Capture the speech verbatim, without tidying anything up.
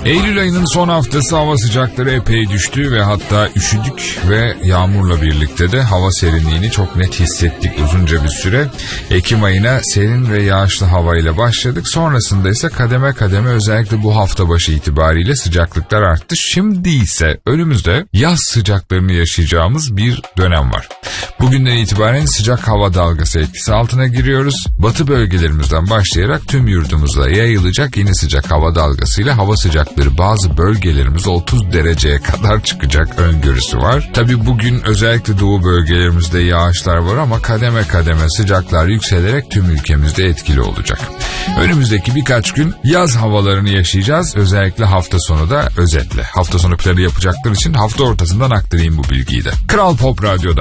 Eylül ayının son haftası hava sıcakları epey düştü ve hatta üşüdük ve yağmurla birlikte de hava serinliğini çok net hissettik uzunca bir süre. Ekim ayına serin ve yağışlı havayla başladık. Sonrasında ise kademe kademe özellikle bu hafta başı itibariyle sıcaklıklar arttı. Şimdi ise önümüzde yaz sıcaklarını yaşayacağımız bir dönem var. Bugünden itibaren sıcak hava dalgası etkisi altına giriyoruz. Batı bölgelerimizden başlayarak tüm yurdumuza yayılacak yeni sıcak hava dalgasıyla hava sıcakları bazı bölgelerimiz otuz dereceye kadar çıkacak öngörüsü var. Tabi bugün özellikle doğu bölgelerimizde yağışlar var ama kademe kademe sıcaklar yükselerek tüm ülkemizde etkili olacak. Önümüzdeki birkaç gün yaz havalarını yaşayacağız. Özellikle hafta sonu da özetle. Hafta sonu planı yapacaklar için hafta ortasından aktarayım bu bilgiyi de. Kral Pop Radyo'da